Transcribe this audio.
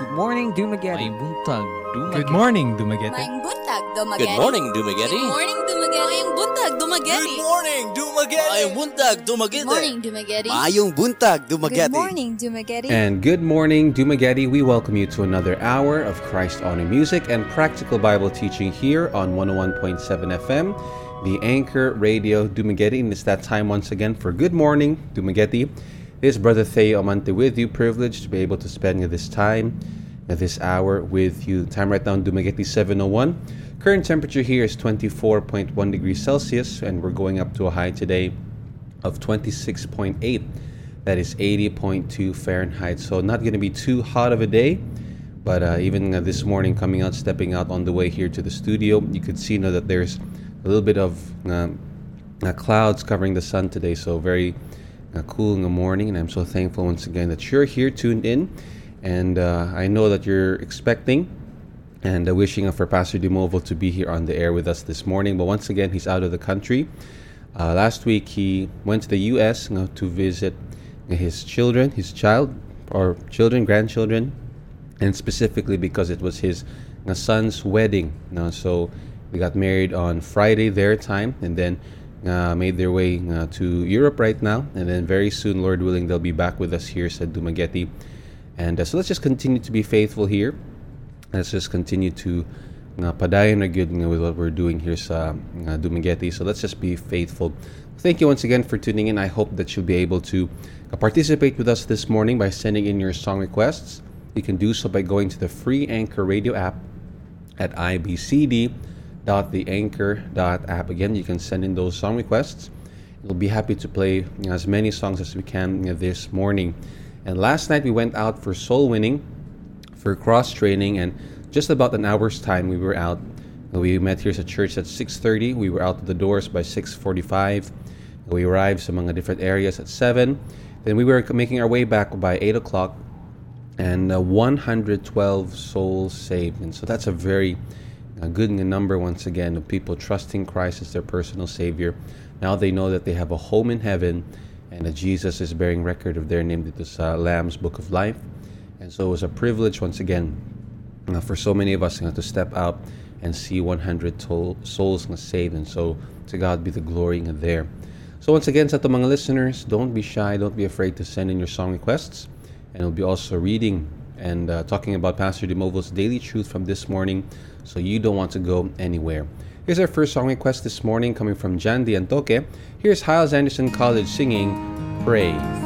Good morning, Dumageddon. May buntag, Good dumagit. morning, Dumaguete. Maing buntag, Dumaguete. Good morning, Dumaguete. Good morning, Dumaguete. Maing buntag, Dumaguete. Good morning, Dumaguete. Maayong buntag, Dumaguete. Good morning, Dumaguete. Maayong buntag, Dumaguete. Good morning, Dumaguete. And good morning, Dumageddon. We welcome you to another hour of Christ Honor Music and Practical Bible Teaching here on 101.7 FM, the Anchor Radio Dumageddon. It's that time once again for Good Morning, Dumageddon. This is Brother Theo Amante with you, privileged to be able to spend this time, this hour with you. Time right now in Dumaguete, 7:01. Current temperature here is 24.1 degrees Celsius, and we're going up to a high today of 26.8. That is 80.2 Fahrenheit. So not going to be too hot of a day, but even this morning stepping out on the way here to the studio, you could see that there's a little bit of clouds covering the sun today. So very cool in the morning, and I'm so thankful once again that you're here tuned in. And I know that you're expecting and wishing for Pastor Demovo to be here on the air with us this morning. But once again, he's out of the country. Last week, he went to the U.S. To visit his grandchildren, and specifically because it was his son's wedding. So they got married on Friday their time, and then made their way to Europe right now. And then very soon, Lord willing, they'll be back with us here at Dumaguete. And so let's just continue to be faithful here. Let's just continue to padayon na good with what we're doing here sa Dumaguete. So let's just be faithful. Thank you once again for tuning in. I hope that you'll be able to participate with us this morning by sending in your song requests. You can do so by going to the free Anchor Radio app at ibcd.theanchor.app. Again, you can send in those song requests. We'll be happy to play as many songs as we can this morning. And last night we went out for soul winning, for cross training, and just about an hour's time we were out. We met here at church at 6:30. We were out of the doors by 6:45. We arrived sa mga different areas at 7. Then we were making our way back by 8 o'clock, and 112 souls saved. And so that's a very good number once again of people trusting Christ as their personal Savior. Now they know that they have a home in heaven, and that Jesus is bearing record of their name in this Lamb's Book of Life. And so it was a privilege once again for so many of us to step out and see 100 souls saved. And so to God be the glory there. So once again, sa mga listeners, don't be shy, don't be afraid to send in your song requests. And we'll be also reading and talking about Pastor Demovo's Daily Truth from this morning, so you don't want to go anywhere. Here's our first song request this morning coming from Jan Diantoque. Here's Hyles Anderson College singing Pray.